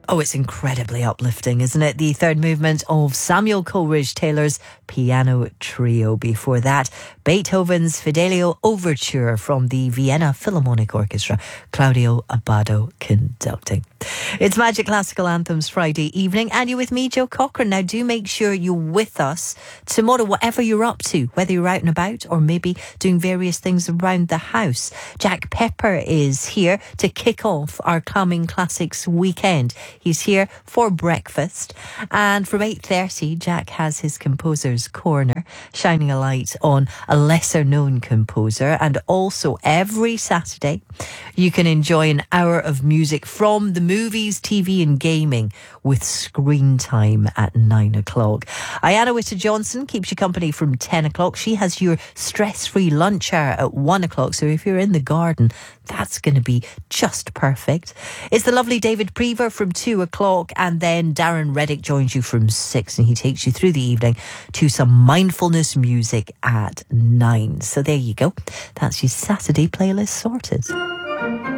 Oh, it's incredibly uplifting, isn't it? The third movement of Samuel Coleridge Taylor's Piano Trio. Before that, Beethoven's Fidelio Overture from the Vienna Philharmonic Orchestra, Claudio Abbado conducting. It's Magic Classical Anthems Friday evening, and you're with me, Joe Cochran. Now, do make sure you're with us tomorrow, whatever you're up to, whether you're out and about or maybe doing various things around the house. Jack Pepper is here to kick off our Coming Classics weekend. He's here for breakfast, and from 8:30 Jack has his Composer's Corner, shining a light on a lesser known composer. And also every Saturday you can enjoy an hour of music from the movies, TV and gaming with Screen Time at 9 o'clock. Ayanna Witter-Johnson keeps you company from 10 o'clock. She has your stress-free lunch hour at 1 o'clock, so if you're in the garden, that's going to be just perfect. It's the lovely David Prever from 2 o'clock, and then Darren Reddick joins you from 6, and he takes you through the evening to some mindfulness music at 9. So there you go. That's your Saturday playlist sorted.